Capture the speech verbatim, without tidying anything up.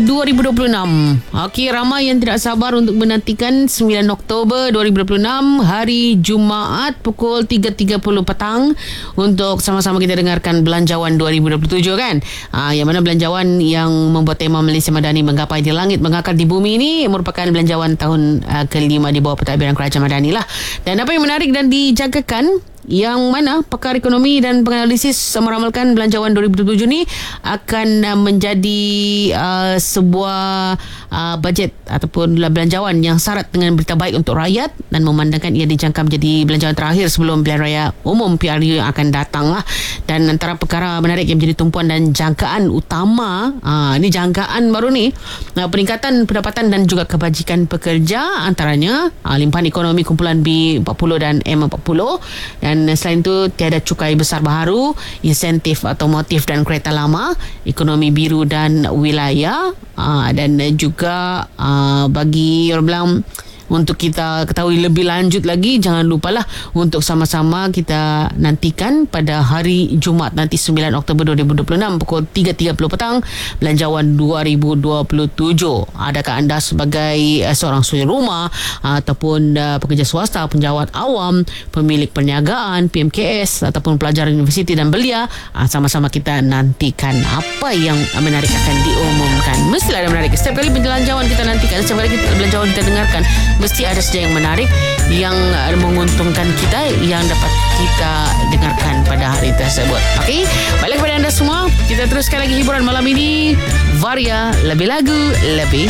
dua ribu dua puluh enam. Okey, ramai yang tidak sabar untuk menantikan sembilan Oktober dua ribu dua puluh enam, hari Jumaat pukul tiga tiga puluh petang untuk sama-sama kita dengarkan Belanjawan dua ribu dua puluh tujuh kan. Ha, yang mana belanjawan yang membuat tema Malaysia Madani menggapai di langit, mengakar di bumi ini merupakan belanjawan tahun uh, kelima di bawah pentadbiran Kerajaan Madani lah. Dan apa yang menarik dan dijangkakan, yang mana pakar ekonomi dan penganalisis meramalkan belanjawan dua ribu dua puluh tujuh ni akan uh, menjadi uh, sebuah uh, bajet ataupun belanjawan yang syarat dengan berita baik untuk rakyat, dan memandangkan ia dijangka menjadi belanjawan terakhir sebelum pilihan raya umum P R U yang akan datang lah. Dan antara perkara menarik yang menjadi tumpuan dan jangkaan utama, uh, ini jangkaan baru ni, uh, peningkatan pendapatan dan juga kebajikan pekerja, antaranya uh, limpahan ekonomi kumpulan B empat puluh dan M empat puluh. Dan selain itu, tiada cukai besar baharu, insentif otomotif dan kereta lama, ekonomi biru dan wilayah, aa, dan juga aa, bagi orang bilang, untuk kita ketahui lebih lanjut lagi, jangan lupalah untuk sama-sama kita nantikan pada hari Jumaat nanti sembilan Oktober dua ribu dua puluh enam pukul tiga tiga puluh petang, Belanjawan dua ribu dua puluh tujuh. Adakah anda sebagai uh, seorang suri rumah uh, ataupun uh, pekerja swasta, penjawat awam, pemilik perniagaan, P M K S ataupun pelajar universiti dan belia, uh, sama-sama kita nantikan apa yang menarik akan diumumkan. Mestilah ada menarik. Setiap kali belanjawan kita nantikan, setiap kali kita belanjawan kita dengarkan, mesti ada saja yang menarik, yang menguntungkan kita, yang dapat kita dengarkan pada hari tersebut. Okey, baiklah kepada anda semua, kita teruskan lagi hiburan malam ini. Varia, lebih lagu, lebih